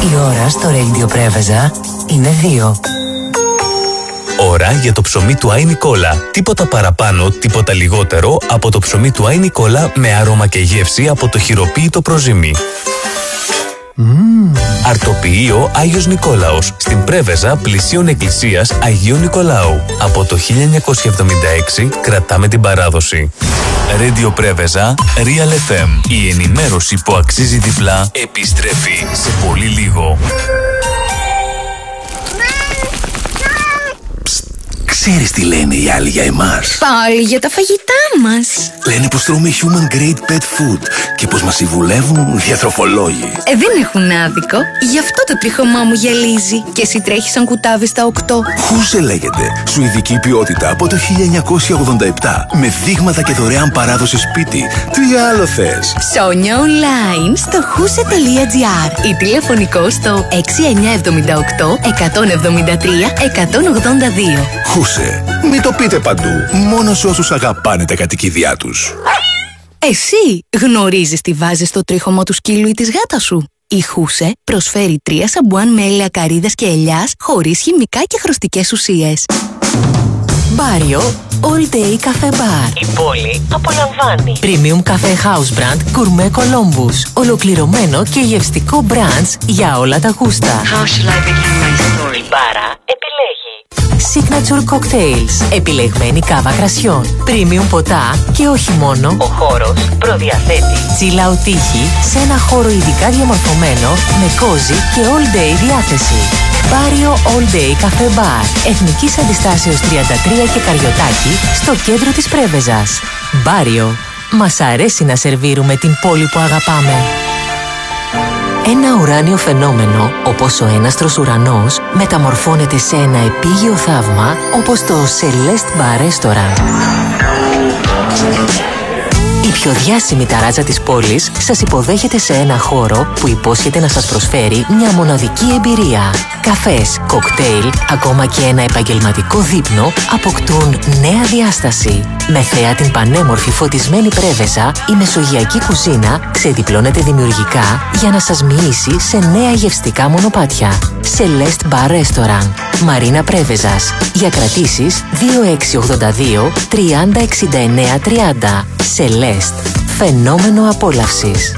Η ώρα στο Radio Πρέβεζα είναι 2. Ώρα για το ψωμί του Άι Νικόλα. Τίποτα παραπάνω, τίποτα λιγότερο από το ψωμί του Άι Νικόλα με άρωμα και γεύση από το χειροποίητο προζύμι. Αρτοποιείο Άγιος Νικόλαος, στην Πρέβεζα πλησίων εκκλησίας Αγίου Νικολάου. Από το 1976 κρατάμε την παράδοση. Radio Πρέβεζα, Real FM. Η ενημέρωση που αξίζει διπλά επιστρέφει σε πολύ λίγο. Ξέρεις τι λένε οι άλλοι για εμάς? Πάλι για τα φαγητά μας. Λένε πως τρώμε human grade pet food και πως μας συμβουλεύουν διατροφολόγοι. Δεν έχουν άδικο. Γι' αυτό το τρίχωμά μου γυαλίζει. Και εσύ τρέχεις σαν κουτάβι στα 8. Χούσε λέγεται. Σουηδική ποιότητα από το 1987. Με δείγματα και δωρεάν παράδοση σπίτι. Τι άλλο θες? Ψώνια online στο huse.gr ή τηλεφωνικό στο 6978 173 182. Χούσε. Μην το πείτε παντού. Μόνο σε όσους αγαπάνε τα κατοικίδια τους. Εσύ γνωρίζεις τι βάζεις στο τρίχωμο του σκύλου ή της γάτας σου? Η Χούσε προσφέρει 3 σαμπουάν με έλαια καρύδας και ελιάς χωρίς χημικά και χρωστικές ουσίες. Μπάριο All Day Cafe Bar. Η πόλη απολαμβάνει. Premium Cafe House Brand Gourmet Columbus. Ολοκληρωμένο και γευστικό brands για όλα τα γούστα. How shall I begin my story? Η μπάρα επιλέγει Signature Cocktails. Επιλεγμένη κάβα κρασιών. Premium ποτά και όχι μόνο. Ο χώρος προδιαθέτει chill out τύχη σε ένα χώρο ειδικά διαμορφωμένο με cozy και all day διάθεση. Μπάριο All Day Cafe Bar. Εθνικής Αντιστάσεως 33 και Καριωτάκη στο κέντρο της Πρέβεζας. Μπάριο. Μας αρέσει να σερβίρουμε την πόλη που αγαπάμε. Ένα ουράνιο φαινόμενο, όπως ο έναστρος ουρανός, μεταμορφώνεται σε ένα επίγειο θαύμα, όπως το Celeste Bar Restaurant. Η πιο διάσημη ταράτσα της πόλης σας υποδέχεται σε ένα χώρο που υπόσχεται να σας προσφέρει μια μοναδική εμπειρία. Καφές, κοκτέιλ, ακόμα και ένα επαγγελματικό δείπνο αποκτούν νέα διάσταση. Με θέα την πανέμορφη φωτισμένη Πρέβεζα, η μεσογειακή κουζίνα ξεδιπλώνεται δημιουργικά για να σας μοιήσει σε νέα γευστικά μονοπάτια. Celeste Bar Restaurant, Μαρίνα Πρέβεζας. Για κρατήσεις 2682 30 69 30. Celeste, φαινόμενο απόλαυσης.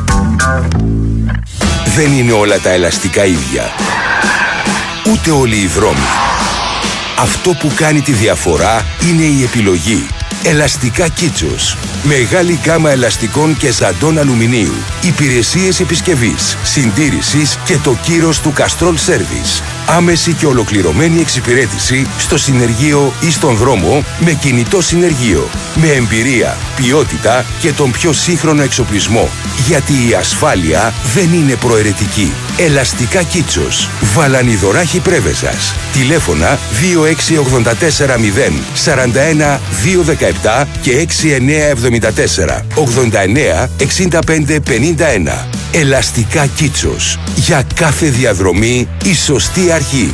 Δεν είναι όλα τα ελαστικά ίδια. Ούτε όλοι οι δρόμοι. Αυτό που κάνει τη διαφορά είναι η επιλογή. Ελαστικά Κίτσος. Μεγάλη γκάμα ελαστικών και ζαντών αλουμινίου. Υπηρεσίες επισκευής, συντήρησης και το κύρος του Castrol Service. Άμεση και ολοκληρωμένη εξυπηρέτηση στο συνεργείο ή στον δρόμο με κινητό συνεργείο. Με εμπειρία, ποιότητα και τον πιο σύγχρονο εξοπλισμό. Γιατί η ασφάλεια δεν είναι προαιρετική. Ελαστικά Κίτσος. Βαλανιδωράχη Πρέβεζας. Τηλέφωνα 26840 41 217 και 6974 89 65 51. Ελαστικά Κίτσος. Για κάθε διαδρομή η σωστή αρχή.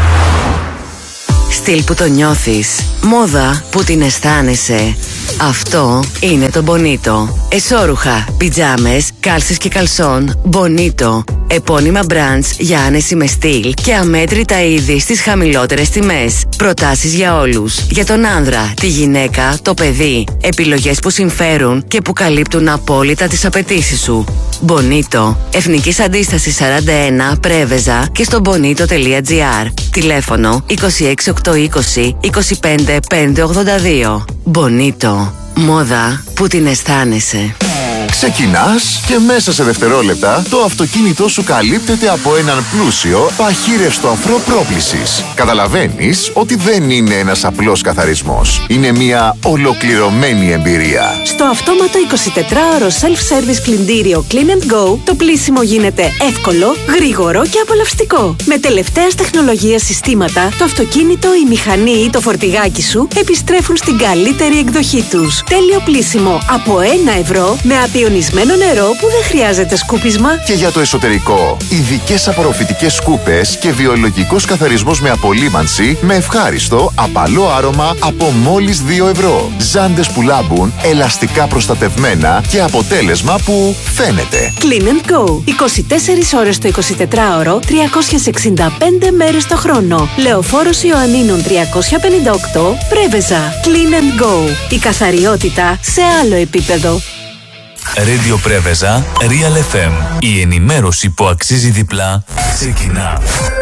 Στυλ που το νιώθεις. Μόδα που την αισθάνεσαι. Αυτό είναι το Bonito. Εσώρουχα, πιτζάμες, κάλσες και καλσόν. Bonito. Επώνυμα brands για άνεση με στυλ και αμέτρητα είδη στις χαμηλότερες τιμές. Προτάσεις για όλους. Για τον άνδρα, τη γυναίκα, το παιδί. Επιλογές που συμφέρουν και που καλύπτουν απόλυτα τις απαιτήσεις σου. Bonito. Εθνικής Αντίστασης 41 Πρέβεζα και στο bonito.gr. Τηλέφωνο 26820 25 582. Bonito. Μόδα που την αισθάνεσαι. Ξεκινάς και μέσα σε δευτερόλεπτα το αυτοκίνητό σου καλύπτεται από έναν πλούσιο παχύρευστο αφρό πρόκλησης. Καταλαβαίνεις ότι δεν είναι ένας απλός καθαρισμός. Είναι μια ολοκληρωμένη εμπειρία. Στο αυτόματο 24ωρο self-service πλυντήριο Clean and Go, το πλύσιμο γίνεται εύκολο, γρήγορο και απολαυστικό. Με τελευταίας τεχνολογίας συστήματα, το αυτοκίνητο, η μηχανή ή το φορτηγάκι σου επιστρέφουν στην καλύτερη εκδοχή τους. Τέλειο πλύσιμο από 1 ευρώ με Καθιονισμένο νερό που δεν χρειάζεται σκούπισμα. Και για το εσωτερικό, ειδικές απορροφητικές σκούπες και βιολογικός καθαρισμός με απολύμανση με ευχάριστο, απαλό άρωμα από μόλις 2 ευρώ. Ζάντες που λάμπουν, ελαστικά προστατευμένα και αποτέλεσμα που φαίνεται. Clean and Go. 24 ώρες το 24ωρο, 365 μέρες το χρόνο. Λεωφόρος Ιωαννίνων 358, Πρέβεζα. Clean and Go. Η καθαριότητα σε άλλο επίπεδο. Radio Πρέβεζα, Real FM. Η ενημέρωση που αξίζει διπλά ξεκινά.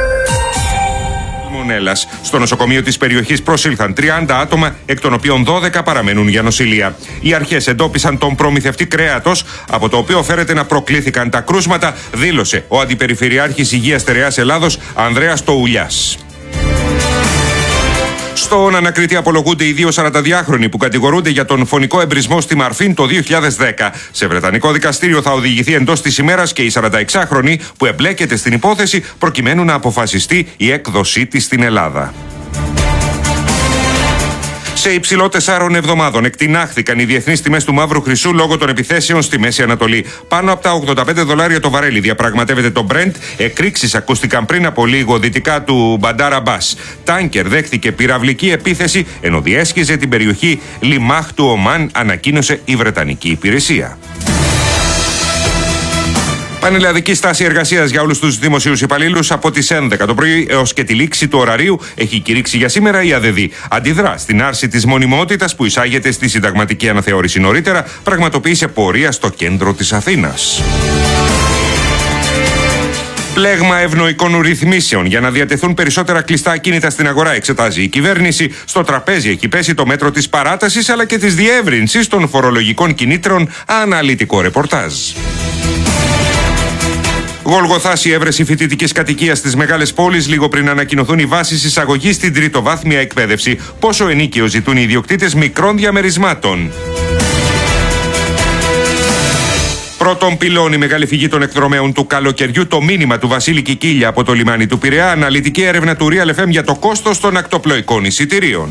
Στο νοσοκομείο της περιοχής προσήλθαν 30 άτομα, εκ των οποίων 12 παραμένουν για νοσηλεία. Οι αρχές εντόπισαν τον προμηθευτή κρέατος, από το οποίο φέρεται να προκλήθηκαν τα κρούσματα, δήλωσε ο Αντιπεριφερειάρχης Υγείας Στερεάς Ελλάδος, Ανδρέας Τοουλιάς. Στον ανακριτή απολογούνται οι 2 42χρονοι που κατηγορούνται για τον φωνικό εμπρισμό στη Μαρφίν το 2010. Σε βρετανικό δικαστήριο θα οδηγηθεί εντός της ημέρας και η 46χρονη που εμπλέκεται στην υπόθεση προκειμένου να αποφασιστεί η έκδοσή της στην Ελλάδα. Σε υψηλό 4 εβδομάδων εκτινάχθηκαν οι διεθνείς τιμές του μαύρου χρυσού λόγω των επιθέσεων στη Μέση Ανατολή. Πάνω από τα $85 το βαρέλι διαπραγματεύεται το Brent. Εκρήξεις ακούστηκαν πριν από λίγο δυτικά του Μπαντάρ Αμπάς. Τάνκερ δέχθηκε πυραυλική επίθεση ενώ διέσχιζε την περιοχή Λιμάχ του Ομάν, ανακοίνωσε η Βρετανική υπηρεσία. Πανελλαδική στάση εργασίας για όλους τους δημοσίους υπαλλήλους από τις 11 το πρωί έως και τη λήξη του ωραρίου έχει κηρύξει για σήμερα η ΑΔΔ. Αντιδρά στην άρση της μονιμότητας που εισάγεται στη συνταγματική αναθεώρηση νωρίτερα, πραγματοποίησε πορεία στο κέντρο της Αθήνας. Πλέγμα ευνοϊκών ρυθμίσεων για να διατεθούν περισσότερα κλειστά ακίνητα στην αγορά εξετάζει η κυβέρνηση. Στο τραπέζι έχει πέσει το μέτρο της παράτασης αλλά και της διεύρυνσης των φορολογικών κινήτρων. Αναλυτικό ρεπορτάζ. Γολγοθάς η έβρεση φοιτητικής κατοικίας στις μεγάλες πόλεις λίγο πριν ανακοινωθούν οι βάσεις εισαγωγής στην τριτοβάθμια εκπαίδευση. Πόσο ενίκαιο ζητούν οι ιδιοκτήτες μικρών διαμερισμάτων. Πρώτον πυλών η μεγάλη φυγή των εκδρομέων του καλοκαιριού, το μήνυμα του Βασίλη Κικίλια από το λιμάνι του Πειραιά, αναλυτική έρευνα του Real FM για το κόστος των ακτοπλοϊκών εισιτηρίων.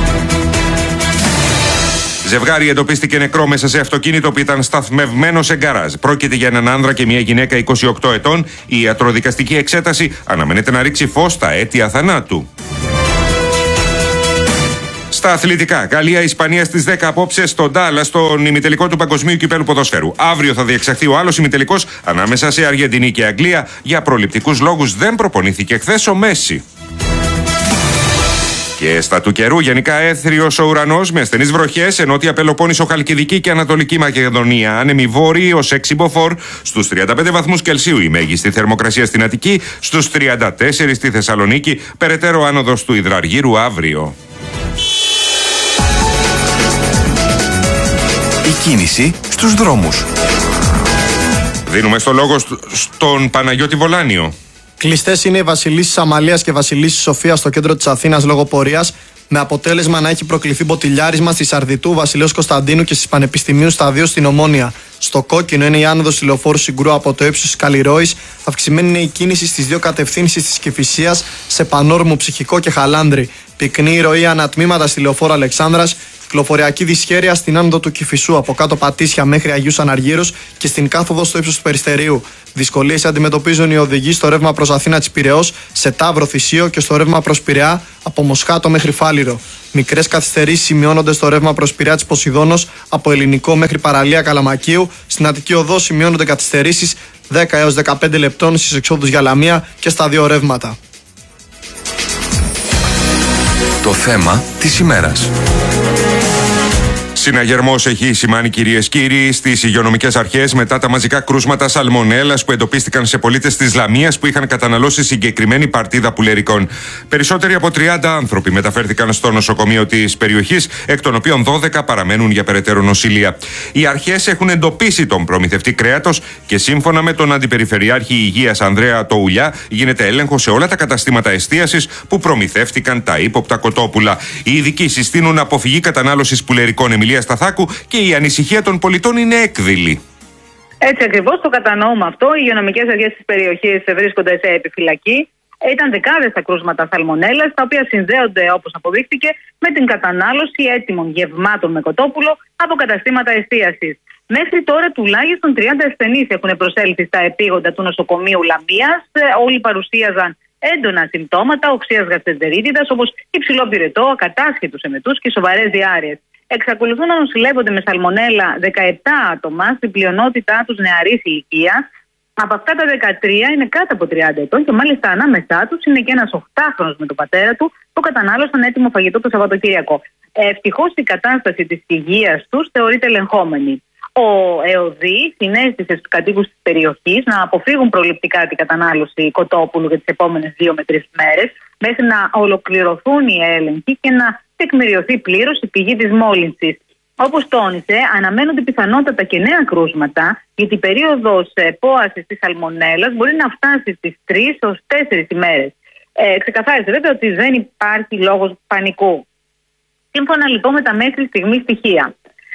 Ζευγάρι εντοπίστηκε νεκρό μέσα σε αυτοκίνητο που ήταν σταθμευμένο σε γκαράζ. Πρόκειται για έναν άνδρα και μια γυναίκα 28 ετών. Η ιατροδικαστική εξέταση αναμένεται να ρίξει φως στα αίτια θανάτου. Στα αθλητικά, Γαλλία-Ισπανία στις 10 απόψε στον Ντάλλας, στον ημιτελικό του Παγκοσμίου Κυπέλλου Ποδοσφαίρου. Αύριο θα διεξαχθεί ο άλλος ημιτελικός ανάμεσα σε Αργεντινή και Αγγλία. Για προληπτικούς λόγους δεν προπονήθηκε χθες ο Μέση. Και στα του καιρού, γενικά έθριος ο ουρανός με ασθενείς βροχές, νότια Πελοπόννησο, Χαλκιδική και Ανατολική Μακεδονία. Άνεμοι βόρειοι ως 6 μποφόρ, στους 35 βαθμούς Κελσίου η μέγιστη θερμοκρασία στην Αττική, στους 34 στη Θεσσαλονίκη, περαιτέρω άνοδος του Ιδραργύρου αύριο. Η κίνηση στους δρόμους. Δίνουμε στο λόγο στον Παναγιώτη Βολάνιο. Κλειστές είναι οι Βασιλίσσης Αμαλίας και Βασιλίσσης Σοφίας στο κέντρο της Αθήνας λόγω πορείας, με αποτέλεσμα να έχει προκληθεί μποτιλιάρισμα στη Σαρδιτού, Βασιλέως Κωνσταντίνου και στις Πανεπιστημίου Σταδίου στην Ομόνια. Στο κόκκινο είναι η άνοδος τηλεοφόρου Συγκρού από το ύψος της Καλλιρόης. Αυξημένη είναι η κίνηση στις 2 κατευθύνσεις της Κηφισίας, σε Πανόρμου, Ψυχικό και Χαλάνδρη. Πυκνή η ροή ανατμήματα στη λεωφόρο Αλεξάνδρας. Κυκλοφοριακή δυσχέρεια στην άνοδο του Κηφισού από κάτω Πατήσια μέχρι Αγίους Αναργύρους και στην κάθοδο στο ύψος του Περιστερίου. Δυσκολίες αντιμετωπίζουν οι οδηγοί στο ρεύμα προς Αθήνα της Πειραιώς, σε Ταύρο Θησίο και στο ρεύμα προς Πειραιά από Μοσχάτο μέχρι Φάληρο. Μικρές καθυστερήσεις σημειώνονται στο ρεύμα προς Πειραιά της Ποσειδώνος από Ελληνικό μέχρι Παραλία Καλαμακίου. Στην Αττική Οδό σημειώνονται καθυστερήσεις 10 έως 15 λεπτών στις εξόδους για Λαμία και στα 2 ρεύματα. Το θέμα της ημέρας. Συναγερμός έχει σημάνει, κυρίες και κύριοι, στις υγειονομικές αρχές μετά τα μαζικά κρούσματα σαλμονέλας που εντοπίστηκαν σε πολίτες της Λαμίας που είχαν καταναλώσει συγκεκριμένη παρτίδα πουλερικών. Περισσότεροι από 30 άνθρωποι μεταφέρθηκαν στο νοσοκομείο της περιοχής, εκ των οποίων 12 παραμένουν για περαιτέρω νοσηλεία. Οι αρχές έχουν εντοπίσει τον προμηθευτή κρέατος και σύμφωνα με τον Αντιπεριφερειάρχη Υγείας Ανδρέα Τοουλιά, γίνεται έλεγχο σε όλα τα καταστήματα εστίασης που προμηθεύτηκαν τα ύποπτα κοτόπουλα. Οι ειδικοί συστήνουν αποφυγή κατανάλωσης πουλερικών. Εμιλία Σταθάκου, και η ανησυχία των πολιτών είναι έκδηλη. Έτσι ακριβώς, το κατανοούμε αυτό. Οι υγειονομικές αρχές της περιοχής βρίσκονται σε επιφυλακή. Ήταν δεκάδες τα κρούσματα σαλμονέλας, τα οποία συνδέονται, όπως αποδείχθηκε, με την κατανάλωση έτοιμων γευμάτων με κοτόπουλο από καταστήματα εστίασης. Μέχρι τώρα τουλάχιστον 30 ασθενείς έχουν προσέλθει στα επίγοντα του νοσοκομείου Λαμίας. Όλοι παρουσίαζαν έντονα συμπτώματα οξείας γαστρεντερίτιδας, όπως υψηλό πυρετό, ακατάσχετους εμετούς και σοβαρές διάρειες. Εξακολουθούν να νοσηλεύονται με σαλμονέλα 17 άτομα, στην πλειονότητά τους νεαρής ηλικίας. Από αυτά τα 13 είναι κάτω από 30 ετών και μάλιστα ανάμεσά τους είναι και ένας 8χρονος με τον πατέρα του που κατανάλωσαν έτοιμο φαγητό το Σαββατοκύριακο. Ευτυχώς η κατάσταση της υγείας τους θεωρείται ελεγχόμενη. Ο ΕΟΔΗ συνέστησε στους κατοίκους της περιοχής να αποφύγουν προληπτικά την κατανάλωση κοτόπουλου για τις επόμενες 2 με 3 μέρες, μέχρι να ολοκληρωθούν οι έλεγχοι και να τεκμηριωθεί πλήρως η πηγή της μόλυνσης. Όπως τόνισε, αναμένονται πιθανότατα και νέα κρούσματα, γιατί η περίοδος πώασης της σαλμονέλας μπορεί να φτάσει στις 3 έως 4 ημέρες. Ξεκαθάρισε βέβαια ότι δεν υπάρχει λόγος πανικού. Σύμφωνα λοιπόν με τα μέχρι στιγμή στοιχεία,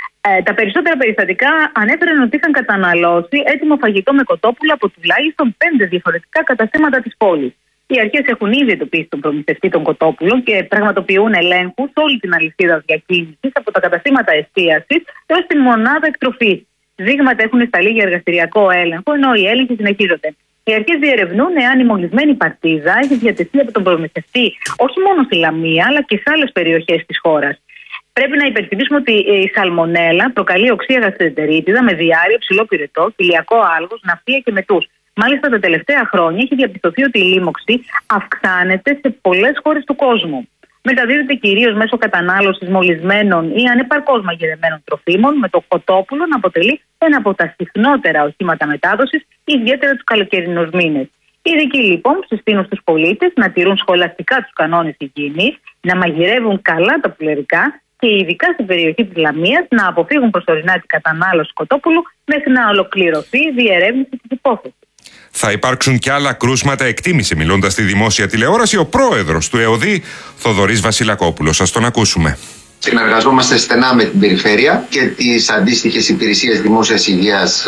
τα περισσότερα περιστατικά ανέφεραν ότι είχαν καταναλώσει έτοιμο φαγητό με κοτόπουλο από τουλάχιστον 5 διαφορετικά καταστήματα της πόλης. Οι αρχές έχουν ήδη εντοπίσει τον προμηθευτή των κοτόπουλων και πραγματοποιούν ελέγχους σε όλη την αλυσίδα διακίνησης, από τα καταστήματα εστίασης έως τη μονάδα εκτροφής. Δείγματα έχουν σταλεί για εργαστηριακό έλεγχο, ενώ οι έλεγχοι συνεχίζονται. Οι αρχές διερευνούν εάν η μολυσμένη παρτίδα έχει διατεθεί από τον προμηθευτή όχι μόνο στη Λαμία, αλλά και σε άλλες περιοχές της χώρας. Πρέπει να υπενθυμίσουμε ότι η σαλμονέλα προκαλεί οξεία γαστρεντερίτιδα με διάρρεια, ψηλό πυρετό, κοιλιακό άλγος, ναυτία και μετούς. Μάλιστα, τα τελευταία χρόνια έχει διαπιστωθεί ότι η λίμωξη αυξάνεται σε πολλές χώρες του κόσμου. Μεταδίδεται κυρίως μέσω κατανάλωσης μολυσμένων ή ανεπαρκώς μαγειρεμένων τροφίμων, με το κοτόπουλο να αποτελεί ένα από τα συχνότερα οχήματα μετάδοσης, ιδιαίτερα τους καλοκαιρινούς μήνες. Οι ειδικοί λοιπόν συστήνουν στους πολίτες να τηρούν σχολαστικά τους κανόνες υγιεινής, να μαγειρεύουν καλά τα πουλερικά και ειδικά στην περιοχή της Λαμίας να αποφύγουν προσωρινά την κατανάλωση κοτόπουλου μέχρι να ολοκληρωθεί η διερεύνηση της υπόθεσης. Θα υπάρξουν και άλλα κρούσματα, εκτίμησε μιλώντας στη δημόσια τηλεόραση ο πρόεδρος του ΕΟΔΗ, Θοδωρής Βασιλακόπουλος. Ας τον ακούσουμε. Συνεργαζόμαστε στενά με την περιφέρεια και τις αντίστοιχες υπηρεσίες δημόσιας υγείας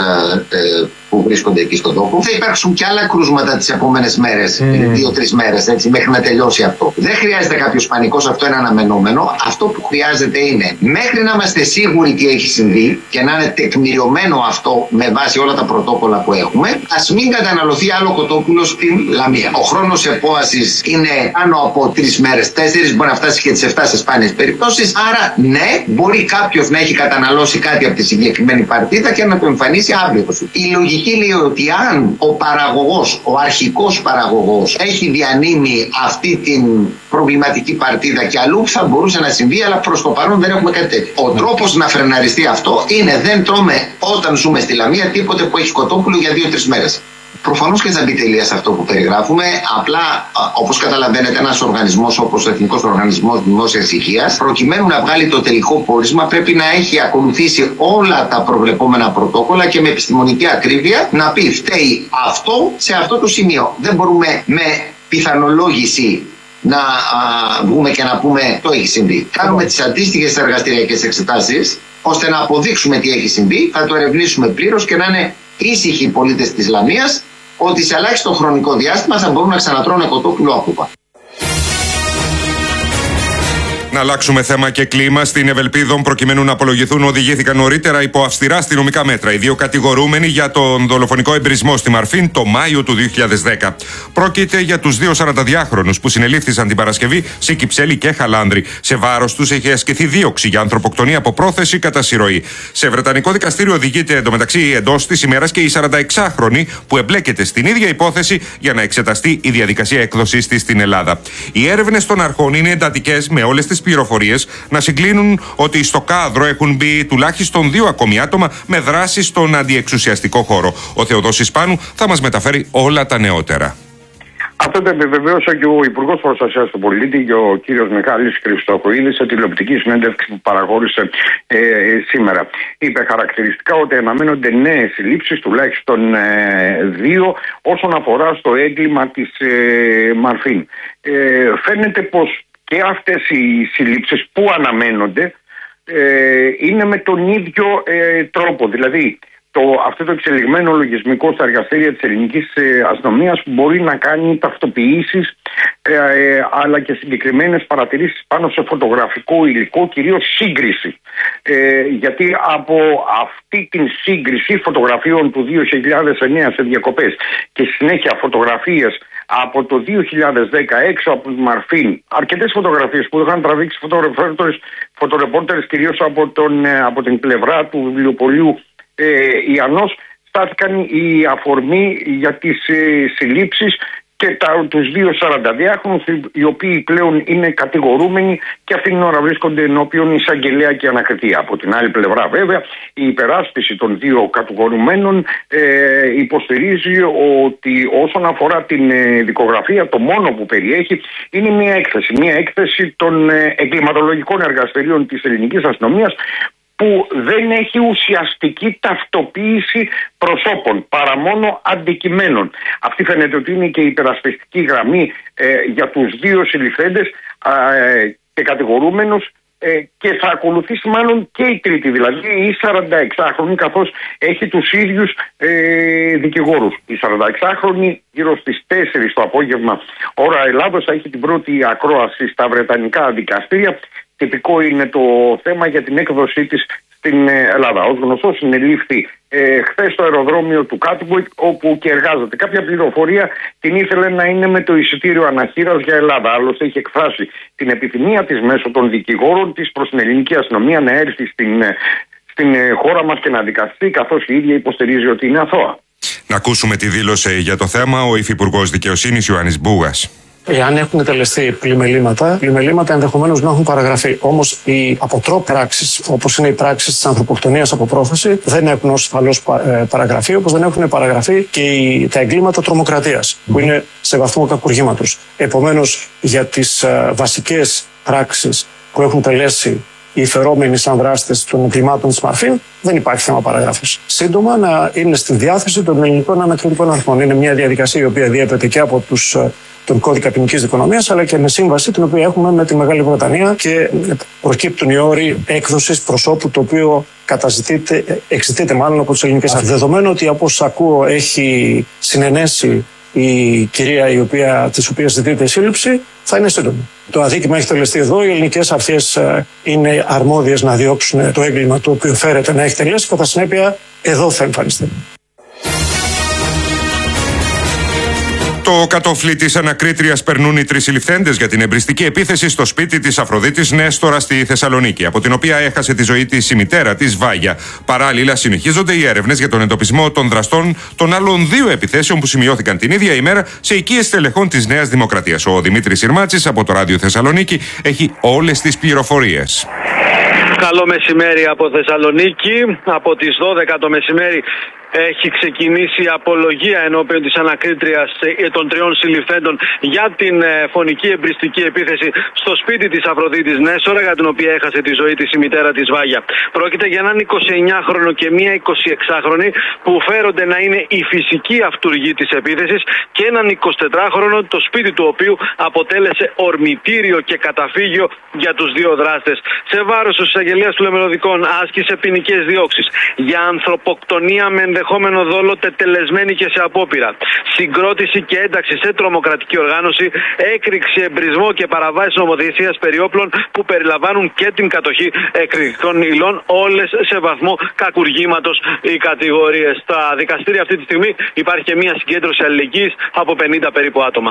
που βρίσκονται εκεί στον τόπο. Θα υπάρξουν και άλλα κρούσματα τις επόμενες μέρες, 2-3 μέρες, έτσι, μέχρι να τελειώσει αυτό. Δεν χρειάζεται κάποιος πανικός, αυτό είναι αναμενόμενο. Αυτό που χρειάζεται είναι μέχρι να είμαστε σίγουροι τι έχει συμβεί και να είναι τεκμηριωμένο αυτό με βάση όλα τα πρωτόκολλα που έχουμε, ας μην καταναλωθεί άλλο κοτόπουλο στην Λαμία. Ο χρόνος επόασης είναι πάνω από 3 μέρες, 4, μπορεί να φτάσει και τις 7 σε σπάνιες περιπτώσεις. Άρα, ναι, μπορεί κάποιος να έχει καταναλώσει κάτι από τη συγκεκριμένη παρτίδα και να το εμφανίσει αύριο. Η λογική λέει ότι αν ο παραγωγός, ο αρχικός παραγωγός, έχει διανύμει αυτή την προβληματική παρτίδα και αλλού, θα μπορούσε να συμβεί, αλλά προς το παρόν δεν έχουμε κάτι τέτοιο. Ο τρόπος να φρεναριστεί αυτό είναι δεν τρώμε όταν ζούμε στη Λαμία τίποτε που έχει κοτόπουλο για 2-3 μέρες. Προφανώς και θα μπει τελεία σε αυτό που περιγράφουμε. Απλά, όπως καταλαβαίνετε, ένας οργανισμός όπως ο Εθνικός Οργανισμός Δημόσιας Υγείας, προκειμένου να βγάλει το τελικό πόρισμα, πρέπει να έχει ακολουθήσει όλα τα προβλεπόμενα πρωτόκολλα και με επιστημονική ακρίβεια να πει φταίει αυτό σε αυτό το σημείο. Δεν μπορούμε με πιθανολόγηση να βγούμε και να πούμε το έχει συμβεί. Κάνουμε τις αντίστοιχες εργαστηριακές εξετάσεις ώστε να αποδείξουμε τι έχει συμβεί, θα το ερευνήσουμε πλήρως και να είναι ήσυχοι οι πολίτες της Λαμίας ότι σε ελάχιστο χρονικό διάστημα θα μπορούν να ξανατρώνε κοτόπουλο άπουπα. Να αλλάξουμε θέμα και κλίμα. Στην Ευελπίδων, προκειμένου να απολογηθούν, οδηγήθηκαν νωρίτερα υπό αυστηρά αστυνομικά μέτρα οι 2 κατηγορούμενοι για τον δολοφονικό εμπρισμό στη Μαρφίν το Μάιο του 2010. Πρόκειται για τους 2 42χρονους που συνελήφθησαν την Παρασκευή σε Κυψέλη και Χαλάνδρη. Σε βάρος τους έχει ασκηθεί δίωξη για ανθρωποκτονία από πρόθεση κατά συρροή. Σε βρετανικό δικαστήριο οδηγείται εντωμεταξύ εντός της ημέρας και η 46χρονη που εμπλέκεται στην ίδια υπόθεση για να εξεταστεί η διαδικασία έκδοσης της στην Ελλάδα. Οι έρευνες των αρχών είναι εντατικές, με όλες τις πληροφορίες να συγκλίνουν ότι στο κάδρο έχουν μπει τουλάχιστον 2 ακόμη άτομα με δράση στον αντιεξουσιαστικό χώρο. Ο Θεοδόσης Πάνου θα μας μεταφέρει όλα τα νεότερα. Αυτό το επιβεβαίωσε και ο Υπουργός Προστασίας του Πολίτη και ο κύριος Μιχάλης Χριστοχοίδης σε τηλεοπτική συνέντευξη που παραχώρησε σήμερα. Είπε χαρακτηριστικά ότι αναμένονται νέες συλλήψεις, τουλάχιστον 2, όσον αφορά στο έγκλημα της Μαρφίν. Φαίνεται πως και αυτές οι συλλήψεις που αναμένονται είναι με τον ίδιο τρόπο. Δηλαδή αυτό το εξελιγμένο λογισμικό στα εργαστήρια της ελληνικής αστυνομίας που μπορεί να κάνει ταυτοποιήσεις αλλά και συγκεκριμένες παρατηρήσεις πάνω σε φωτογραφικό υλικό, κυρίως σύγκριση. Γιατί από αυτή την σύγκριση φωτογραφιών του 2009 σε διακοπές και συνέχεια φωτογραφίες από το 2010 έξω από τη Μαρφίν, αρκετές φωτογραφίες που είχαν τραβήξει φωτορεπόρτερες κυρίως από την πλευρά του βιβλιοπωλείου Ιαννός, στάθηκαν η αφορμή για τις συλλήψεις και τους δύο 42χρονους, οι οποίοι πλέον είναι κατηγορούμενοι και αυτήν την ώρα βρίσκονται ενώπιον εισαγγελέα και ανακριτή. Από την άλλη πλευρά, βέβαια, η υπεράσπιση των δύο κατηγορουμένων υποστηρίζει ότι όσον αφορά την δικογραφία, το μόνο που περιέχει είναι μια έκθεση των εγκληματολογικών εργαστηρίων της ελληνικής αστυνομίας, που δεν έχει ουσιαστική ταυτοποίηση προσώπων, παρά μόνο αντικειμένων. Αυτή φαίνεται ότι είναι και η υπερασπιστική γραμμή για τους δύο συλληφθέντες και κατηγορούμενους, και θα ακολουθήσει μάλλον και η τρίτη, δηλαδή η 46χρονη, καθώς έχει τους ίδιους δικηγόρους. Η 46χρονη γύρω στις 4 το απόγευμα ώρα Ελλάδος θα έχει την πρώτη ακρόαση στα βρετανικά δικαστήρια. Τυπικό είναι το θέμα για την έκδοσή της στην Ελλάδα. Ως γνωστό, συνελήφθη χθες στο αεροδρόμιο του Κάτουικ, όπου και εργάζεται. Κάποια πληροφορία την ήθελε να είναι με το εισιτήριο αναχείρας για Ελλάδα. Άλλωστε, έχει εκφράσει την επιθυμία της μέσω των δικηγόρων της προς την ελληνική αστυνομία να έρθει στην χώρα μας και να δικαστεί, καθώς η ίδια υποστηρίζει ότι είναι αθώα. Να ακούσουμε τη δήλωση για το θέμα ο Υφυπουργός Δικαιοσύνης Ιωάννης Μπούγας. Εάν έχουν τελεστεί πλημελήματα ενδεχομένως να έχουν παραγραφεί. Όμως οι αποτρόπες πράξεις, όπως είναι οι πράξεις της ανθρωποκτονίας από πρόθεση, δεν έχουν ως ασφαλώς παραγραφεί, όπως δεν έχουν παραγραφεί και τα εγκλήματα τρομοκρατίας, που είναι σε βαθμό κακουργήματος. Επομένως, για τις βασικές πράξεις που έχουν τελέσει οι φερόμενοι σαν δράστες των εγκλημάτων της Μαρφίν, δεν υπάρχει θέμα παραγράφης. Σύντομα, να είναι στη διάθεση των ελληνικών ανακριτικών αρχών. Είναι μια διαδικασία η οποία διέπεται και από τον κώδικα ποινικής δικονομίας, αλλά και με σύμβαση την οποία έχουμε με τη Μεγάλη Βρετανία, και προκύπτουν οι όροι έκδοσης προσώπου, το οποίο εξητείται μάλλον από τις ελληνικές αρχές. Δεδομένου ότι, όπως ακούω, έχει συνενέσει η κυρία της οποίας ζητείται η σύλληψη, θα είναι σύντομη. Το αδίκημα έχει τελεστεί εδώ. Οι ελληνικές αρχές είναι αρμόδιες να διώξουν το έγκλημα το οποίο φέρεται να έχει τελέσει. Κατά συνέπεια, εδώ θα εμφανιστεί. Το κατόφλι της ανακρίτριας περνούν οι 3 συλληφθέντες για την εμπριστική επίθεση στο σπίτι της Αφροδίτης Νέστορα στη Θεσσαλονίκη, από την οποία έχασε τη ζωή της η μητέρα της, Βάγια. Παράλληλα, συνεχίζονται οι έρευνες για τον εντοπισμό των δραστών των άλλων 2 επιθέσεων που σημειώθηκαν την ίδια ημέρα σε οικίες στελεχών της Νέας Δημοκρατίας. Ο Δημήτρης Συρμάτσης από το Ράδιο Θεσσαλονίκη έχει όλες τις πληροφορίες. Καλό μεσημέρι από Θεσσαλονίκη. Από τις 12 το μεσημέρι έχει ξεκινήσει η απολογία ενώπιον της ανακρίτριας των 3 συλληφθέντων για την φωνική εμπριστική επίθεση στο σπίτι της Αφροδίτης Νέστορα, για την οποία έχασε τη ζωή της η μητέρα της, Βάγια. Πρόκειται για έναν 29χρονο και μία 26χρονη που φέρονται να είναι η φυσική αυτουργή της επίθεσης, και έναν 24χρονο, το σπίτι του οποίου αποτέλεσε ορμητήριο και καταφύγιο για τους 2 δράστες. Σε βάρος της εισαγγελίας του Λεμελωδικών άσκησε ποινικές διώξεις για ανθρωποκτονία με ενδεχόμενο δόλο τετελεσμένη και σε απόπειρα, συγκρότηση και ένταξη σε τρομοκρατική οργάνωση, έκρηξη, εμπρισμό και παραβάσεις νομοθεσίας περί όπλων που περιλαμβάνουν και την κατοχή εκρηκτικών υλών, όλες σε βαθμό κακουργήματος οι κατηγορίες. Στα δικαστήρια αυτή τη στιγμή υπάρχει και μια συγκέντρωση αλληλεγγύης από 50 περίπου άτομα.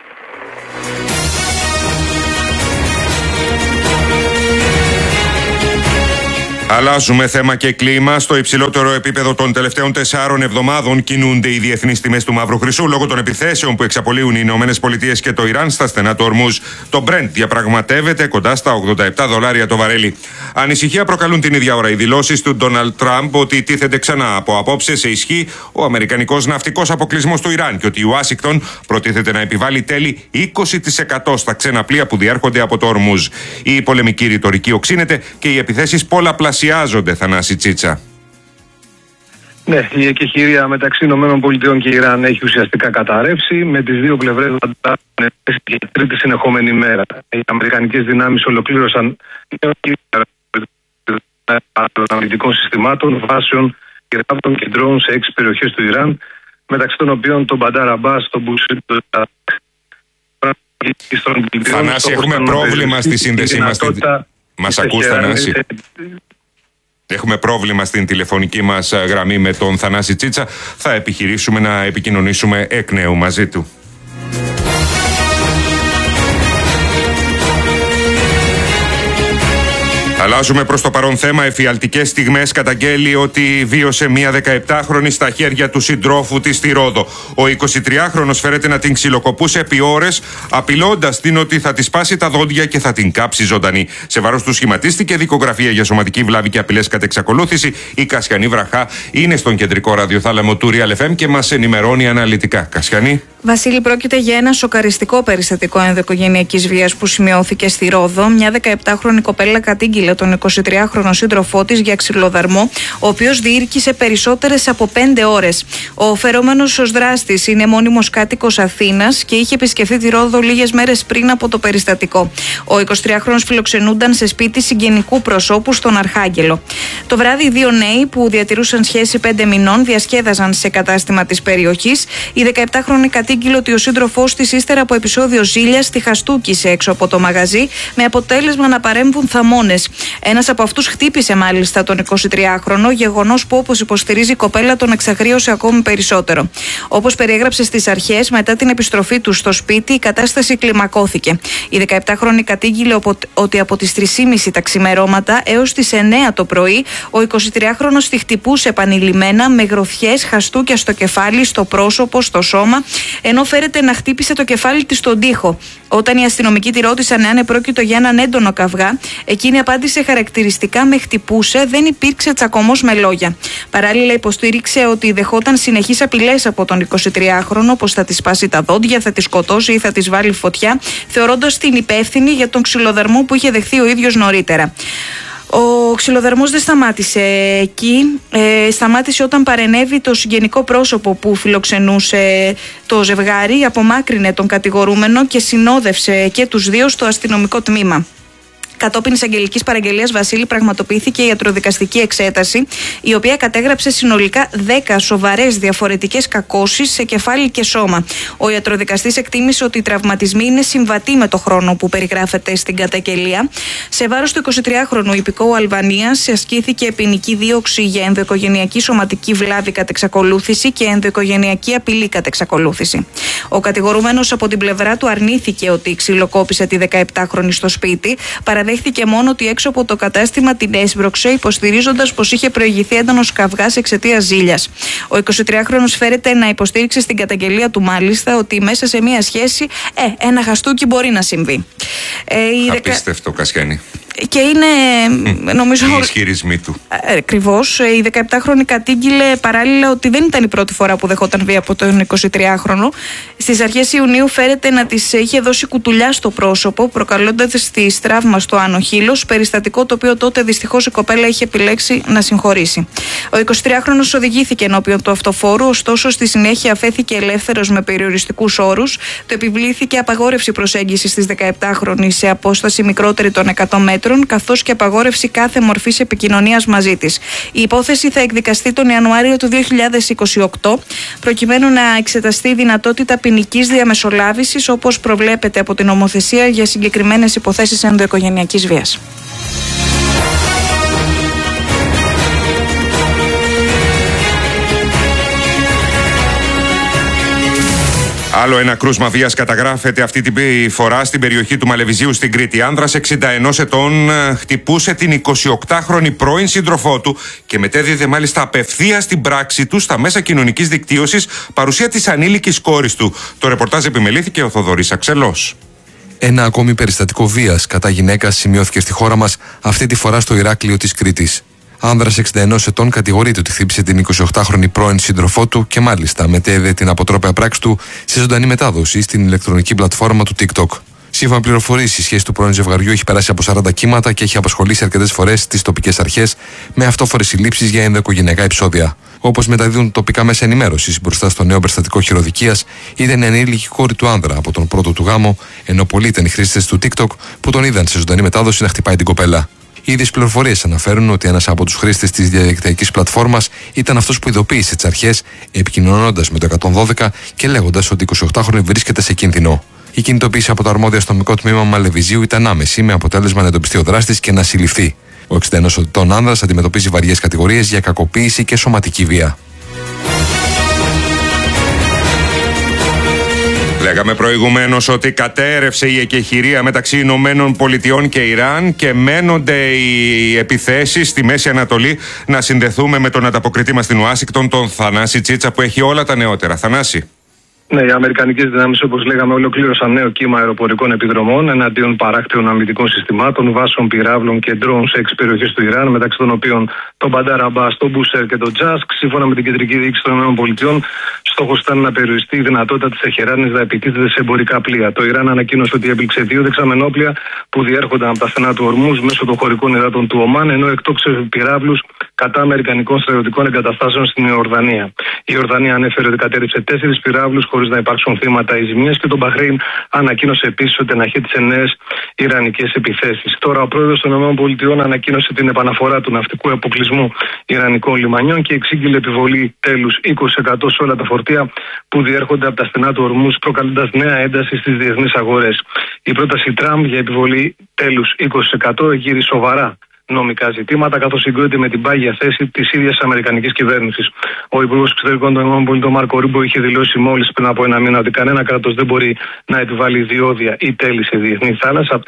Αλλάζουμε θέμα και κλίμα. Στο υψηλότερο επίπεδο των τελευταίων 4 εβδομάδων κινούνται οι διεθνείς τιμές του μαύρου χρυσού λόγω των επιθέσεων που εξαπολύουν οι ΗΠΑ και το Ιράν στα στενά του Ορμούζ. Το Brent διαπραγματεύεται κοντά στα $87 το βαρέλι. Ανησυχία προκαλούν την ίδια ώρα οι δηλώσεις του Ντόναλντ Τραμπ ότι τίθεται ξανά από απόψε σε ισχύ ο αμερικανικός ναυτικός αποκλεισμός του Ιράν και ότι η Ουάσιγκτον προτίθεται να επιβάλλει τέλη 20% στα ξένα πλοία που διέρχονται από το Ορμούζ. Η πολεμική ρητορική οξύνεται και οι επιθέσεις πολλαπλασιάζονται. Θανάση Τσίτσα. Ναι, η εκεχηρία μεταξύ ΗΠΑ και Ιράν έχει ουσιαστικά καταρρεύσει, με τις 2 πλευρές να τα για τρίτη συνεχόμενη μέρα. Οι αμερικανικές δυνάμεις ολοκλήρωσαν αναλυτικών συστημάτων, βάσεων πυράβλων και ντρόουν σε 6 περιοχές του Ιράν, μεταξύ των οποίων τον Μπαντάρ Αμπάς, τον Μπουσίρ, Θανάση, έχουμε πρόβλημα στη σύνδεσή μας. Μας ακούς, Θανάση? Έχουμε πρόβλημα στην τηλεφωνική μας γραμμή με τον Θανάση Τσίτσα. Θα επιχειρήσουμε να επικοινωνήσουμε εκ νέου μαζί του. Αλλάζουμε προς το παρόν θέμα. Εφιαλτικές στιγμές καταγγέλει ότι βίωσε μία 17χρονη στα χέρια του συντρόφου της στη Ρόδο. Ο 23χρονος φέρεται να την ξυλοκοπούσε επί ώρες, απειλώντας την ότι θα της σπάσει τα δόντια και θα την κάψει ζωντανή. Σε βάρος του σχηματίστηκε δικογραφία για σωματική βλάβη και απειλές κατ' εξακολούθηση. Η Κασιανή Βραχά είναι στον κεντρικό ραδιοθάλαμο του Real FM και μας ενημερώνει αναλυτικά. Κασιανή. Βασίλη, πρόκειται για ένα σοκαριστικό περιστατικό ενδοοικογενειακής βίας που σημειώθηκε στη Ρόδο. Μια 17χρονη κοπέλα κατήγγειλε τον 23χρονο σύντροφό της για ξυλοδαρμό, ο οποίος διήρκησε περισσότερες από 5 ώρες. Ο φερόμενος ως δράστης είναι μόνιμος κάτοικος Αθήνας και είχε επισκεφθεί τη Ρόδο λίγες μέρες πριν από το περιστατικό. Ο 23χρονος φιλοξενούνταν σε σπίτι συγγενικού προσώπου στον Αρχάγγελο. Το βράδυ, οι δύο νέοι που διατηρούσαν σχέση 5 μηνών διασκέδαζαν σε κατάστημα της περιοχής. Η 17χρονη κατήγγειλε ότι ο σύντροφός της, ύστερα από επεισόδιο ζήλιας, τη χαστούκησε έξω από το μαγαζί, με αποτέλεσμα να παρέμβουν θαμώνες. Ένας από αυτούς χτύπησε μάλιστα τον 23χρονο, γεγονός που, όπως υποστηρίζει η κοπέλα, τον εξαγρίωσε ακόμη περισσότερο. Όπως περιέγραψε στις αρχές, μετά την επιστροφή του στο σπίτι, η κατάσταση κλιμακώθηκε. Η 17χρονη κατήγγειλε ότι από τις 3:30 τα ξημερώματα έως τις 9 το πρωί, ο 23χρονος τη χτυπούσε επανειλημμένα με γροθιές, χαστούκια στο κεφάλι, στο πρόσωπο, στο σώμα, ενώ φέρεται να χτύπησε το κεφάλι της στον τοίχο. Όταν οι αστυνομικοί τη ρώτησαν εάν επρόκειτο για έναν έντονο καυγά, εκείνη απάντησε χαρακτηριστικά με χτυπούσε, δεν υπήρξε τσακωμός με λόγια. Παράλληλα, υποστήριξε ότι δεχόταν συνεχείς απειλές από τον 23χρονο, πως θα της σπάσει τα δόντια, θα τη σκοτώσει ή θα της βάλει φωτιά, θεωρώντας την υπεύθυνη για τον ξυλοδαρμό που είχε δεχθεί ο ίδιος νωρίτερα. Ο ξυλοδαρμός δεν σταμάτησε εκεί, σταμάτησε όταν παρενέβη το συγγενικό πρόσωπο που φιλοξενούσε το ζευγάρι, απομάκρυνε τον κατηγορούμενο και συνόδευσε και τους δύο στο αστυνομικό τμήμα. Κατόπιν εισαγγελικής παραγγελίας, Βασίλη, πραγματοποιήθηκε η ιατροδικαστική εξέταση, η οποία κατέγραψε συνολικά 10 σοβαρές διαφορετικές κακώσεις σε κεφάλι και σώμα. Ο ιατροδικαστής εκτίμησε ότι οι τραυματισμοί είναι συμβατοί με το χρόνο που περιγράφεται στην καταγγελία. Σε βάρος του 23χρονου υπηκόου Αλβανίας ασκήθηκε ποινική δίωξη για ενδοοικογενειακή σωματική βλάβη κατ' εξακολούθηση και ενδοοικογενειακή απειλή κατ' εξακολούθηση. Ο κατηγορούμενος από την πλευρά του αρνήθηκε ότι ξυλοκόπησε τη 17χρονη στο σπίτι. Παραδέχθηκε μόνο ότι έξω από το κατάστημα την έσπρωξε, υποστηρίζοντας πως είχε προηγηθεί έντονος καυγάς εξαιτίας ζήλιας. Ο 23χρονος φέρεται να υποστήριξε στην καταγγελία του μάλιστα ότι μέσα σε μια σχέση ένα χαστούκι μπορεί να συμβεί. Απίστευτο, Κασιανή. Και είναι, νομίζω, οι ισχυρισμοί του. Ακριβώς. Η 17χρονη κατήγγειλε παράλληλα ότι δεν ήταν η πρώτη φορά που δεχόταν βία από τον 23χρονο. Στις αρχές Ιουνίου φέρεται να της είχε δώσει κουτουλιά στο πρόσωπο, προκαλώντας τη τραύμα στο άνω χείλος, περιστατικό το οποίο τότε δυστυχώς η κοπέλα είχε επιλέξει να συγχωρήσει. Ο 23χρονος οδηγήθηκε ενώπιον του αυτοφόρου, ωστόσο στη συνέχεια αφέθηκε ελεύθερος με περιοριστικούς όρους. Το επιβλήθηκε απαγόρευση προσέγγισης της 17χρονης σε απόσταση μικρότερη των 100 μέτρων, καθώς και απαγόρευση κάθε μορφής επικοινωνίας μαζί της. Η υπόθεση θα εκδικαστεί τον Ιανουάριο του 2028, προκειμένου να εξεταστεί η δυνατότητα ποινικής διαμεσολάβησης, όπως προβλέπεται από την νομοθεσία για συγκεκριμένες υποθέσεις ενδοοικογενειακής βίας. Άλλο ένα κρούσμα βίας καταγράφεται αυτή τη φορά στην περιοχή του Μαλεβιζίου στην Κρήτη. Άνδρας 61 ετών χτυπούσε την 28χρονη πρώην σύντροφό του και μετέδιδε μάλιστα απευθείας την πράξη του στα μέσα κοινωνικής δικτύωσης, παρουσία της ανήλικης κόρης του. Το ρεπορτάζ επιμελήθηκε ο Θοδωρής Αξελός. Ένα ακόμη περιστατικό βίας κατά γυναίκας σημειώθηκε στη χώρα μας, αυτή τη φορά στο Ηράκλειο της Κρήτης. Άνδρας 61 ετών κατηγορείται ότι χτύπησε την 28χρονη πρώην σύντροφό του και μάλιστα μετέδε την αποτρόπαια πράξη του σε ζωντανή μετάδοση στην ηλεκτρονική πλατφόρμα του TikTok. Σύμφωνα με πληροφορίες, η σχέση του πρώην ζευγαριού έχει περάσει από 40 κύματα και έχει απασχολήσει αρκετές φορές τις τοπικές αρχές με αυτόφορες συλλήψεις για ενδοοικογενειακά επεισόδια. Όπως μεταδίδουν τοπικά μέσα ενημέρωσης, μπροστά στο νέο περιστατικό χειροδικίας ήταν η ανήλικη κόρη του άνδρα από τον πρώτο του γάμο, ενώ πολλοί ήταν οι χρήστες του TikTok που τον είδαν σε ζωντανή μετάδοση να χτυπάει την κοπέλα. Οι ίδιες πληροφορίες αναφέρουν ότι ένας από τους χρήστες της διαδικτυακής πλατφόρμας ήταν αυτός που ειδοποίησε τις αρχές, επικοινωνώντας με το 112 και λέγοντας ότι 28χρονη βρίσκεται σε κίνδυνο. Η κινητοποίηση από το αρμόδιο αστυνομικό τμήμα Μαλεβιζίου ήταν άμεση, με αποτέλεσμα να εντοπιστεί ο δράστης και να συλληφθεί. Ο 61 ετών άνδρας αντιμετωπίζει βαριές κατηγορίες για κακοποίηση και σωματική βία. Λέγαμε προηγουμένως ότι κατέρευσε η εκεχηρία μεταξύ Ηνωμένων Πολιτειών και Ιράν και μένονται οι επιθέσεις στη Μέση Ανατολή. Να συνδεθούμε με τον ανταποκριτή μας στην Ουάσιγκτον, τον Θανάση Τσίτσα, που έχει όλα τα νεότερα. Θανάση. Ναι, οι αμερικανικές δυνάμεις, όπως λέγαμε, ολοκλήρωσαν νέο κύμα αεροπορικών επιδρομών εναντίον παράκτιων αμυντικών συστημάτων, βάσεων πυράβλων και ντρόουν σε 6 περιοχές του Ιράν, μεταξύ των οποίων τον Μπαντάρ Αμπάς, τον Μπούσερ και τον Τζάσκ. Σύμφωνα με την κεντρική διοίκηση των ΗΠΑ, στόχος ήταν να περιοριστεί η δυνατότητα της Τεχεράνης να επιτίθεται σε εμπορικά πλοία. Το Ιράν ανακοίνωσε ότι έπληξε 2 δεξαμενόπλια που διέρχονταν από τα στενά του Ορμούζ μέσω των χωρικών υδάτων του Ομάν, ενώ εκτόξευε πυράβλους κατά αμερικανικών στρατιωτικών εγκαταστάσεων στην Ιορδανία. Η Ιορδανία ανέφερε ότι κατέριψε 4 πυράβλους χωρίς να υπάρξουν θύματα ή ζημίες και το Μπαχρέιν ανακοίνωσε επίσης ότι αναχέτησε νέες ιρανικές επιθέσεις. Τώρα, ο πρόεδρος των ΗΠΑ ανακοίνωσε την επαναφορά του ναυτικού αποκλεισμού ιρανικών λιμανιών και εξήγηλε επιβολή τέλους 20% σε όλα τα φορτία που διέρχονται από τα στενά του Ορμούζ, προκαλώντας νέα ένταση στις διεθνείς αγορές. Η πρόταση Τραμπ για επιβολή τέλους 20% εγείρει σοβαρά νομικά ζητήματα, καθώς συγκρούεται με την πάγια θέση της ίδιας αμερικανικής κυβέρνησης. Ο Υπουργός Εξωτερικών των ΗΠΑ, Μάρκο Ρούμπιο, είχε δηλώσει μόλις πριν από 1 μήνα ότι κανένα κράτος δεν μπορεί να επιβάλλει διόδια ή τέλη σε διεθνή θάλασσα,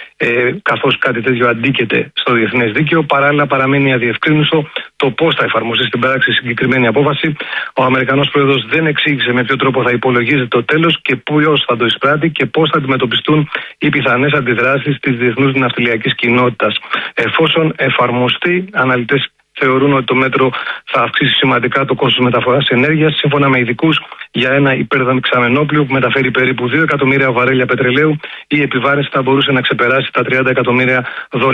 καθώς κάτι τέτοιο αντίκειται στο διεθνές δίκαιο. Παράλληλα, παραμένει αδιευκρίνητο το πώς θα εφαρμοστεί στην πράξη συγκεκριμένη απόφαση. Ο Αμερικανός πρόεδρος δεν εξήγησε με ποιο τρόπο θα υπολογίζεται το τέλος και ποιος θα το εισπράττει και πώς θα αντιμετωπιστούν οι πιθανές αντιδράσεις της διεθνούς ναυτιλιακής κοινότητας. Εφόσον εφαρμοστεί, αναλυτές θεωρούν ότι το μέτρο θα αυξήσει σημαντικά το κόστος μεταφοράς ενέργειας. Σύμφωνα με ειδικούς, για ένα υπερδεξαμενόπλιο που μεταφέρει περίπου 2 εκατομμύρια βαρέλια πετρελαίου, η επιβάρυνση θα μπορούσε να ξεπεράσει τα $30 εκατομμύρια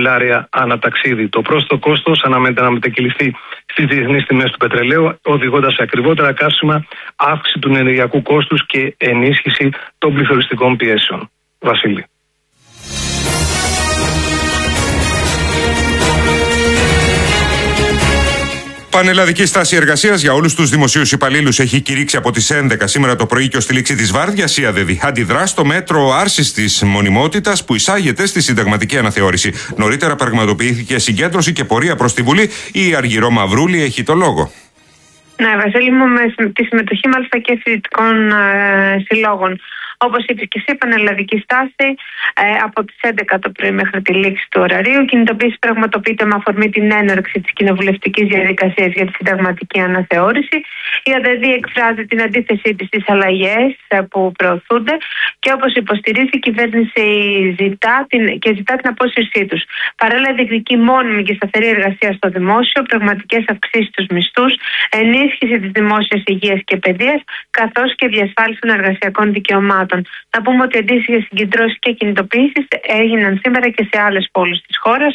ανά ταξίδι. Το πρόσθετο κόστος αναμένεται να μετακυληθεί στις διεθνείς τιμές του πετρελαίου, οδηγώντας σε ακριβότερα καύσιμα, αύξηση του ενεργειακού κόστους και ενίσχυση των πληθωριστικών πιέσεων. Βασίλη. Πανελλαδική στάση εργασίας για όλους τους δημοσίους υπαλλήλους έχει κηρύξει από τις 11 σήμερα το πρωί και ως τη λήξη της βάρδιας η ΑΔΕΔ αντιδρά στο μέτρο άρσης της μονιμότητας που εισάγεται στη συνταγματική αναθεώρηση. Νωρίτερα πραγματοποιήθηκε συγκέντρωση και πορεία προς τη Βουλή. Η Αργυρό Μαυρούλη έχει το λόγο. Ναι, Βασίλη μου, με τη συμμετοχή μάλιστα και φοιτητικών συλλόγων. Όπως είπες και εσύ, πανελλαδική στάση από τις 11 το πρωί μέχρι τη λήξη του ωραρίου. Κινητοποίηση πραγματοποιείται με αφορμή την έναρξη της κοινοβουλευτικής διαδικασίας για τη συνταγματική αναθεώρηση. Η ΑΔΕΔ εκφράζει την αντίθεσή της στις αλλαγές που προωθούνται και όπως υποστηρίζει η κυβέρνηση ζητά την απόσυρσή τους. Παράλληλα, διεκδικεί μόνιμη και σταθερή εργασία στο δημόσιο, πραγματικές αυξήσεις στους μισθούς, ενίσχυση της δημόσιας υγείας και παιδείας, καθώς και διασφάλιση των εργασιακών δικαιωμάτων. Να πούμε ότι αντίστοιχες συγκεντρώσεις και κινητοποιήσεις έγιναν σήμερα και σε άλλες πόλεις της χώρας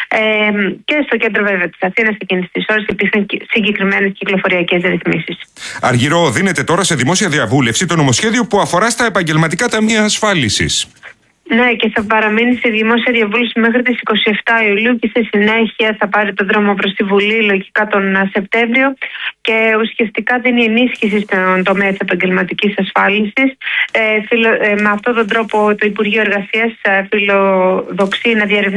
και στο κέντρο βέβαια της Αθήνας εκείνης της ώρας υπήρχαν συγκεκριμένες κυκλοφοριακές ρυθμίσεις. Αργυρό, δίνεται τώρα σε δημόσια διαβούλευση το νομοσχέδιο που αφορά στα επαγγελματικά ταμεία ασφάλισης. Ναι, και θα παραμείνει σε δημόσια διαβούλευση μέχρι τις 27 Ιουλίου και στη συνέχεια θα πάρει το δρόμο προς τη Βουλή λογικά τον Σεπτέμβριο και ουσιαστικά δίνει ενίσχυση στον τομέα της επαγγελματικής ασφάλισης. Με αυτόν τον τρόπο το Υπουργείο Εργασίας φιλοδοξεί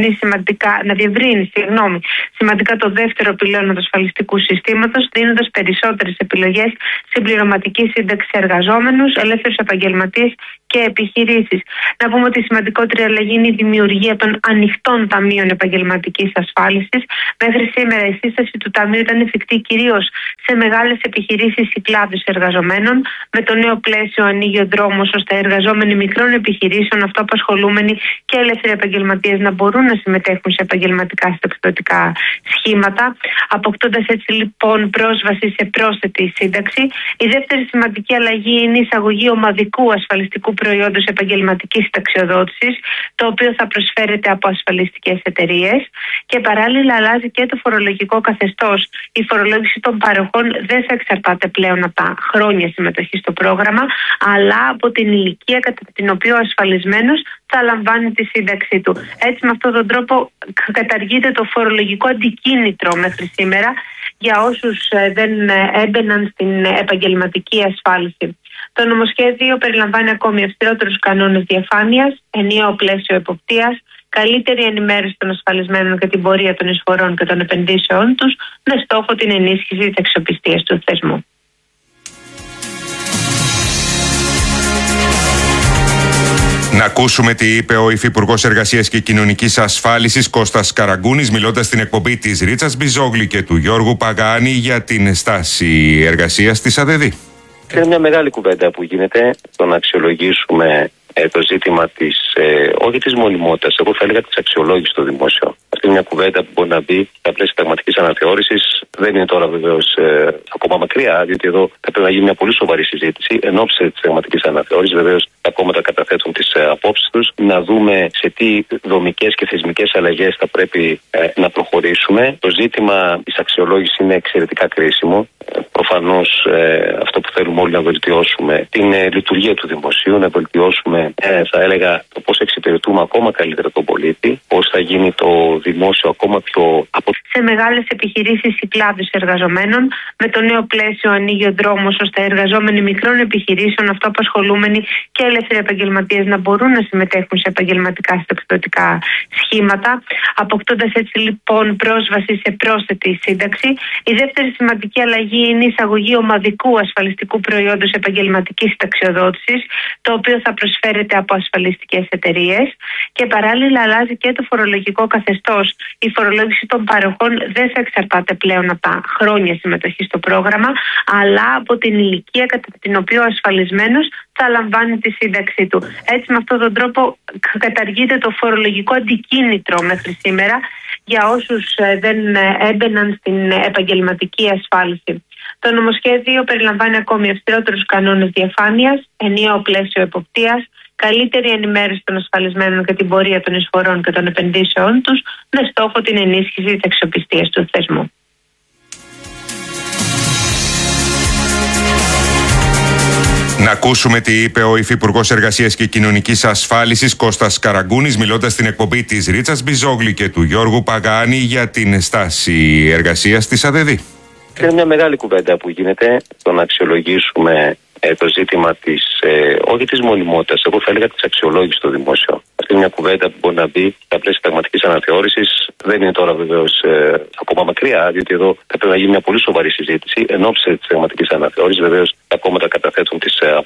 να διευρύνει σημαντικά το δεύτερο πυλώνα του ασφαλιστικού συστήματος, δίνοντας περισσότερες επιλογές συμπληρωματική σύνταξη σε εργαζόμενους, ελεύθερους επαγγελματίες και επιχειρήσεις. Να πούμε ότι η σημαντικότερη αλλαγή είναι η δημιουργία των ανοιχτών ταμείων επαγγελματικής ασφάλισης. Μέχρι σήμερα η σύσταση του ταμείου ήταν εφικτή κυρίως σε μεγάλες επιχειρήσεις ή κλάδους εργαζομένων. Με το νέο πλαίσιο ανοίγει ο δρόμος ώστε οι εργαζόμενοι μικρών επιχειρήσεων, αυτοαπασχολούμενοι και ελεύθεροι επαγγελματίες να μπορούν να συμμετέχουν σε επαγγελματικά συνταξιδοτικά σχήματα, αποκτώντας έτσι λοιπόν πρόσβαση σε πρόσθετη σύνταξη. Η δεύτερη σημαντική αλλαγή είναι η εισαγωγή ομαδικού ασφαλιστικού προϊόντος επαγγελματικής συνταξιοδότησης συνταξιοδότησης, το οποίο θα προσφέρεται από ασφαλιστικές εταιρείες, και παράλληλα αλλάζει και το φορολογικό καθεστώς. Η φορολόγηση των παροχών δεν θα εξαρτάται πλέον από τα χρόνια συμμετοχή στο πρόγραμμα, αλλά από την ηλικία κατά την οποία ο ασφαλισμένος θα λαμβάνει τη σύνταξή του. Έτσι, με αυτόν τον τρόπο καταργείται το φορολογικό αντικίνητρο μέχρι σήμερα για όσους δεν έμπαιναν στην επαγγελματική ασφάλιση. Το νομοσχέδιο περιλαμβάνει ακόμη αυστηρότερους κανόνες διαφάνειας, ενιαίο πλαίσιο εποπτείας, καλύτερη ενημέρωση των ασφαλισμένων για την πορεία των εισφορών και των επενδύσεών τους, με στόχο την ενίσχυση της αξιοπιστίας του θεσμού. Να ακούσουμε τι είπε ο Υφυπουργός Εργασίας και Κοινωνικής Ασφάλισης Κώστας Καραγκούνης, μιλώντας στην εκπομπή της Ρίτσας Μπιζόγλη και του Γιώργου Παγάνη για την στάση εργασίας της ΑΔΔ. Είναι μια μεγάλη κουβέντα που γίνεται το να αξιολογήσουμε το ζήτημα της, όχι της μονιμότητας, εγώ θα έλεγα της αξιολόγησης στο δημόσιο. Αυτή είναι μια κουβέντα που μπορεί να μπει στα πλαίσια συνταγματικής αναθεώρησης. Δεν είναι τώρα βεβαίως ακόμα μακριά, διότι εδώ θα πρέπει να γίνει μια πολύ σοβαρή συζήτηση εν ώψη της συνταγματικής αναθεώρησης. Βεβαίως τα κόμματα καταθέτουν τις απόψεις τους, να δούμε σε τι δομικές και θεσμικές αλλαγές θα πρέπει να προχωρήσουμε. Το ζήτημα της αξιολόγησης είναι εξαιρετικά κρίσιμο. Προφανώς αυτό που θέλουμε όλοι να βελτιώσουμε την λειτουργία του δημοσίου, να βελτιώσουμε, θα έλεγα, το πώς εξυπηρετούμε ακόμα καλύτερα τον πολίτη, πώς θα γίνει το δημόσιο ακόμα πιο σε μεγάλες επιχειρήσεις ή κλάδους εργαζομένων. Με το νέο πλαίσιο ανοίγει ο δρόμος ώστε εργαζόμενοι μικρών επιχειρήσεων, αυτοαπασχολούμενοι και ελεύθεροι επαγγελματίες να μπορούν να συμμετέχουν σε επαγγελματικά συνταξιδοτικά σχήματα, αποκτώντας έτσι λοιπόν πρόσβαση σε πρόσθετη σύνταξη. Η δεύτερη σημαντική αλλαγή είναι η εισαγωγή ομαδικού ασφαλιστικού προϊόντος επαγγελματικής συνταξιοδότησης, το οποίο θα προσφέρεται από ασφαλιστικές εταιρείες, και παράλληλα αλλάζει και το φορολογικό καθεστώς. Η φορολόγηση των παροχών δεν θα εξαρτάται πλέον από τα χρόνια συμμετοχή στο πρόγραμμα, αλλά από την ηλικία κατά την οποία ο ασφαλισμένος θα λαμβάνει τη σύνταξή του. Έτσι, με αυτόν τον τρόπο καταργείται το φορολογικό αντικίνητρο μέχρι σήμερα για όσους δεν έμπαιναν στην επαγγελματική ασφάλιση. Το νομοσχέδιο περιλαμβάνει ακόμη αυστηρότερους κανόνες διαφάνειας, ενιαίο πλαίσιο εποπτείας, καλύτερη ενημέρωση των ασφαλισμένων για την πορεία των εισφορών και των επενδύσεών τους, με στόχο την ενίσχυση της αξιοπιστίας του θεσμού. Να ακούσουμε τι είπε ο Υφυπουργός Εργασίας και Κοινωνικής Ασφάλισης Κώστας Καραγκούνης, μιλώντας στην εκπομπή της Ρίτσας Μπιζόγλη και του Γιώργου Παγάνη για την στάση εργασίας της ΑΔΔ. Είναι μια μεγάλη κουβέντα που γίνεται το να αξιολογήσουμε το ζήτημα της, όχι της μονιμότητας, εγώ θα έλεγα της αξιολόγησης στο δημόσιο. Αυτή είναι μια κουβέντα που μπορεί να μπει στα πλαίσια συνταγματικής αναθεώρησης. Δεν είναι τώρα βεβαίως ακόμα μακριά, διότι εδώ θα πρέπει να γίνει μια πολύ σοβαρή συζήτηση εν ώψη της συνταγματικής αναθεώρησης. Βεβαίως τα κόμματα καταθέτουν τις